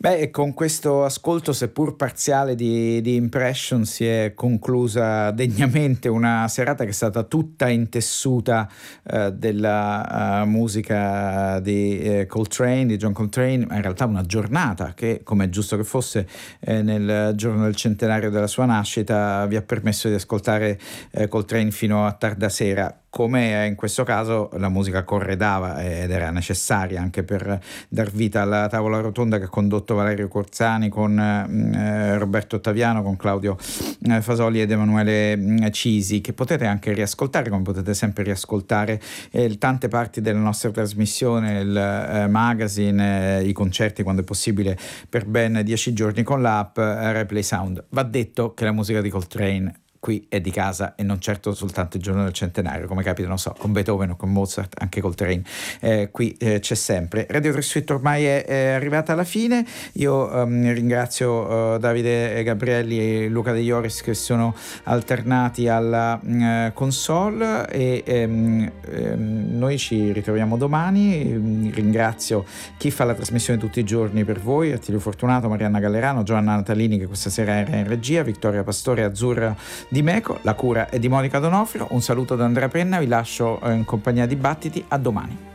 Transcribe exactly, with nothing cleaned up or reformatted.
Beh, e con questo ascolto, seppur parziale, di, di Impression, si è conclusa degnamente una serata che è stata tutta intessuta eh, della uh, musica di eh, Coltrane, di John Coltrane, ma in realtà una giornata che, come è giusto che fosse, eh, nel giorno del centenario della sua nascita, vi ha permesso di ascoltare eh, Coltrane fino a tarda sera. Come in questo caso la musica corredava ed era necessaria anche per dar vita alla tavola rotonda che ha condotto Valerio Corzani con eh, Roberto Ottaviano, con Claudio eh, Fasoli ed Emanuele eh, Cisi, che potete anche riascoltare, come potete sempre riascoltare eh, tante parti della nostra trasmissione, il eh, magazine, eh, i concerti quando è possibile per ben dieci giorni con l'app eh, Replay Sound. Va detto che la musica di Coltrane qui è di casa e non certo soltanto il giorno del centenario, come capita, non so, con Beethoven o con Mozart, anche Coltrane. Eh, qui eh, c'è sempre. Radio tre Suite ormai è, è arrivata alla fine. Io um, ringrazio uh, Davide Gabrielli e Luca De Ioris che sono alternati alla uh, console e um, um, noi ci ritroviamo domani. Um, ringrazio chi fa la trasmissione tutti i giorni per voi, Attilio Fortunato, Marianna Gallerano, Giovanna Natalini che questa sera era in regia, Vittoria Pastore, Azzurra Di Meco, la cura è di Monica Donofrio. Un saluto da Andrea Penna, vi lascio in compagnia di Battiti, a domani.